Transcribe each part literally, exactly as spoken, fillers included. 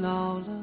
老了。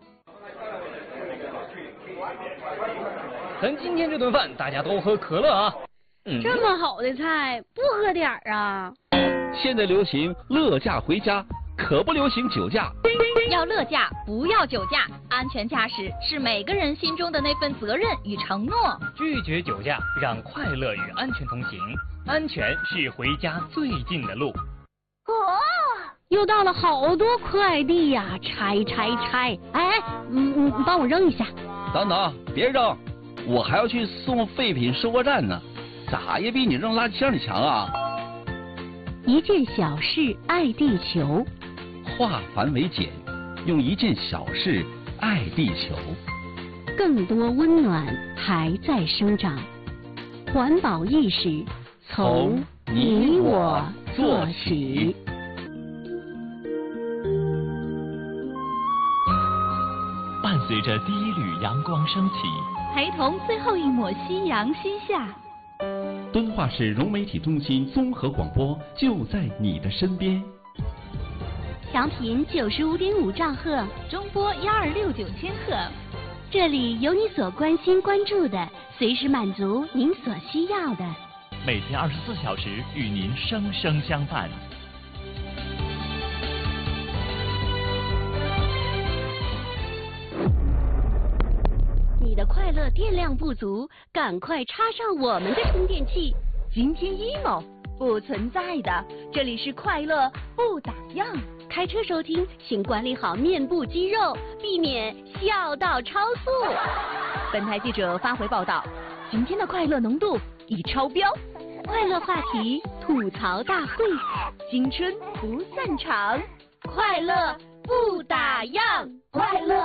咱今天这顿饭大家都喝可乐啊。 嗯、这么好的菜不喝点儿啊？ 现在流行乐驾回家，可不流行酒驾。 要乐驾，不要酒驾。安全驾驶是每个人心中的那份责任与承诺。 拒绝酒驾，让快乐与安全同行。安全是回家最近的路。 哦，又到了好多快递呀、啊，拆拆拆！哎，嗯嗯，帮我扔一下。 等等，别扔，我还要去送废品收货站呢，咋也比你扔垃圾箱里强啊！ 一件小事爱地球， 化繁为简，用一件小事爱地球。 更多温暖还在生长，环保意识从你我做起。 伴随着第一缕阳光升起， 陪同最后一抹夕阳西下。 敦化市融媒体中心综合广播就在你的身边。 调频九十五点五兆赫， 中波幺二六九千赫。 这里有你所关心关注的，随时满足您所需要的。 每天二十四小时与您生生相伴。 你的快乐电量不足，赶快插上我们的充电器。 今天 emo 不存在的，这里是快乐不打烊。 开车收听，请管理好面部肌肉，避免笑到超速。 本台记者发回报道，今天的快乐浓度已超标。 快乐话题吐槽大会， 青春不散场，快乐不打烊， 快乐。